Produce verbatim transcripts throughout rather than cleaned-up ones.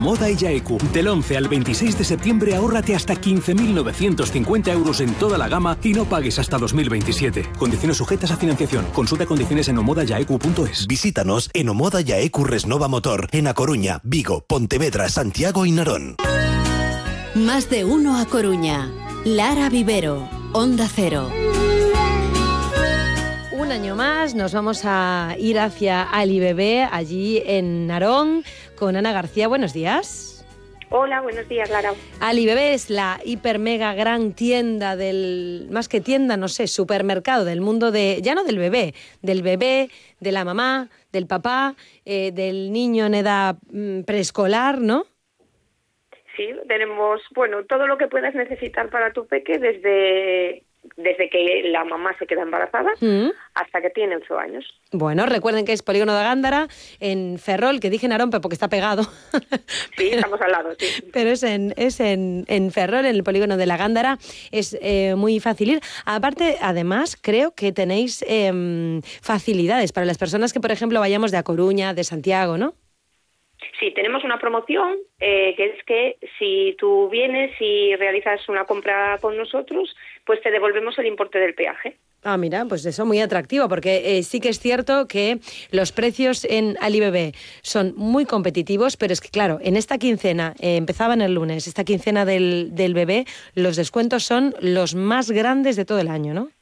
Moda y Yaeku. Del once al veintiséis de septiembre ahórrate hasta quince mil novecientos cincuenta euros en toda la gama y no pagues hasta dos mil veintisiete. Condiciones sujetas a financiación. Consulta condiciones en omoda yaeku punto es. Visítanos en Omoda Yaeku Resnova Motor, en A Coruña, Vigo, Pontevedra, Santiago y Narón. Más de uno a Coruña. Lara Vivero, Onda Cero. Un año más nos vamos a ir hacia Alibebé, allí en Narón, con Ana García. Buenos días. Hola, buenos días, Lara. Alibebé es la hiper mega gran tienda del, más que tienda, no sé, supermercado del mundo de, ya no del bebé, del bebé, de la mamá, del papá, eh, del niño en edad mm, preescolar, ¿no? Sí, tenemos, bueno, todo lo que puedas necesitar para tu peque desde... desde que la mamá se queda embarazada mm. hasta que tiene ocho años. Bueno, recuerden que es Polígono de Gándara, en Ferrol, que dije Narón, pero porque está pegado. Sí, pero, estamos al lado, sí. Pero es en, es en, en Ferrol, en el Polígono de la Gándara, es eh, muy fácil ir. Aparte, además, creo que tenéis eh, facilidades para las personas que, por ejemplo, vayamos de A Coruña, de Santiago, ¿no? Sí, tenemos una promoción eh, que es que si tú vienes y realizas una compra con nosotros, pues te devolvemos el importe del peaje. Ah, mira, pues eso muy atractivo, porque eh, sí que es cierto que los precios en Alibebé son muy competitivos, pero es que claro, en esta quincena, eh, empezaban el lunes, esta quincena del, del bebé, los descuentos son los más grandes de todo el año, ¿no?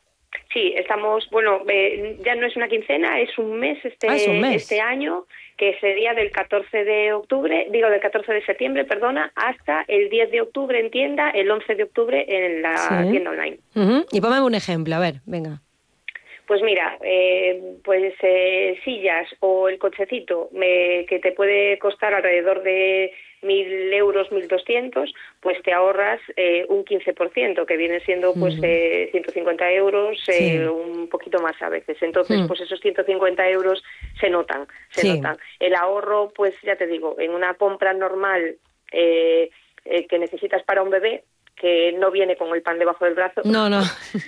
Sí, estamos, bueno, eh, ya no es una quincena, es un mes este, ah, es un mes. este año, que sería del catorce de octubre, digo del catorce de septiembre, perdona, hasta el diez de octubre en tienda, el once de octubre en la sí. tienda online. Uh-huh. Y ponme un ejemplo, a ver, venga. Pues mira, eh, pues eh, sillas o el cochecito me, que te puede costar alrededor de mil euros, mil doscientos, pues te ahorras eh, un quince por ciento, que viene siendo pues uh-huh. eh, ciento cincuenta euros, eh, sí. un poquito más a veces. Entonces, uh-huh. pues esos ciento cincuenta euros se notan, se sí. notan. El ahorro, pues ya te digo, en una compra normal eh, eh, que necesitas para un bebé, que no viene con el pan debajo del brazo, no, no.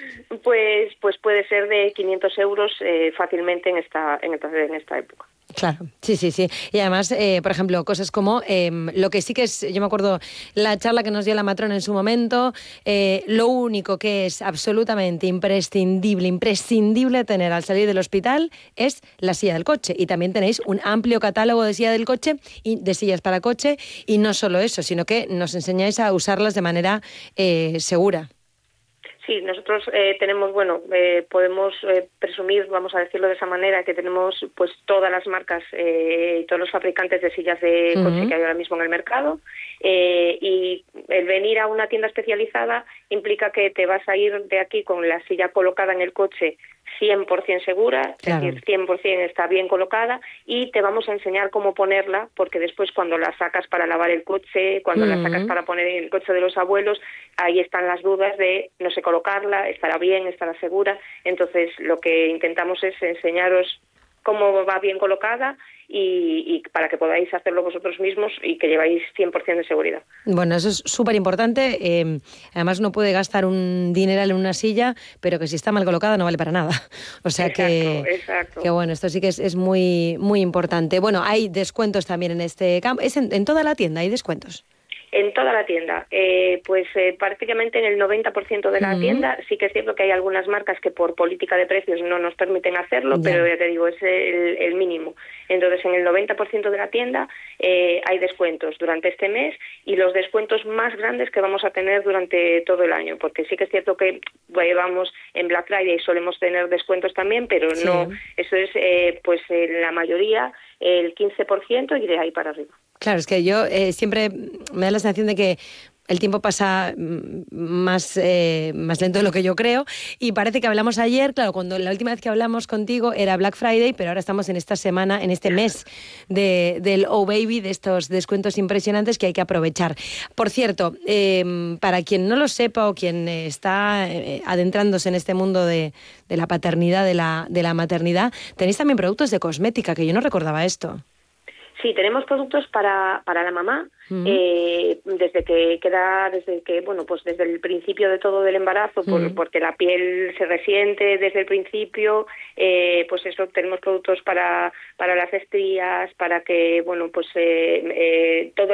pues pues puede ser de quinientos euros eh, fácilmente en esta, en esta en esta época. Claro, sí, sí, sí. Y además, eh, por ejemplo, cosas como eh, lo que sí que es, yo me acuerdo la charla que nos dio la matrona en su momento, eh, lo único que es absolutamente imprescindible, imprescindible tener al salir del hospital es la silla del coche. Y también tenéis un amplio catálogo de silla del coche y de sillas para coche, y no solo eso, sino que nos enseñáis a usarlas de manera eh, segura. Sí, nosotros eh, tenemos, bueno, eh, podemos eh, presumir, vamos a decirlo de esa manera, que tenemos pues todas las marcas eh, y todos los fabricantes de sillas de uh-huh. coche que hay ahora mismo en el mercado, eh, y el venir a una tienda especializada implica que te vas a ir de aquí con la silla colocada en el coche cien por ciento segura, claro. Es decir, cien por ciento está bien colocada, y te vamos a enseñar cómo ponerla, porque después cuando la sacas para lavar el coche, cuando uh-huh. la sacas para poner en el coche de los abuelos, ahí están las dudas de no sé colocarla, estará bien, estará segura. Entonces lo que intentamos es enseñaros cómo va bien colocada y, y para que podáis hacerlo vosotros mismos y que lleváis cien por ciento de seguridad. Bueno, eso es súper importante. Eh, además, uno puede gastar un dineral en una silla, pero que si está mal colocada no vale para nada. O sea exacto, que, exacto. que, bueno, esto sí que es, es muy, muy importante. Bueno, hay descuentos también en este campo. ¿Es en, en toda la tienda hay descuentos? En toda la tienda, eh, pues eh, prácticamente en el noventa por ciento de la uh-huh. tienda. Sí que es cierto que hay algunas marcas que por política de precios no nos permiten hacerlo, yeah. pero ya te digo, es el, el mínimo. Entonces, en el noventa por ciento de la tienda eh, hay descuentos durante este mes, y los descuentos más grandes que vamos a tener durante todo el año, porque sí que es cierto que vamos en Black Friday y solemos tener descuentos también, pero sí. no, eso es eh, pues en la mayoría el quince por ciento y de ahí para arriba. Claro, es que yo eh, siempre me da la sensación de que el tiempo pasa más, eh, más lento de lo que yo creo, y parece que hablamos ayer, claro, cuando la última vez que hablamos contigo era Black Friday, pero ahora estamos en esta semana, en este mes de, del Oh Baby, de estos descuentos impresionantes que hay que aprovechar. Por cierto, eh, para quien no lo sepa o quien está eh, adentrándose en este mundo de, de la paternidad, de la, de la maternidad, tenéis también productos de cosmética, que yo no recordaba esto. Sí, tenemos productos para, para la mamá, uh-huh. eh, desde que queda, desde que, bueno, pues desde el principio de todo del embarazo, uh-huh. por, porque la piel se resiente desde el principio, eh, pues eso, tenemos productos para, para las estrías, para que, bueno, pues eh, eh, todo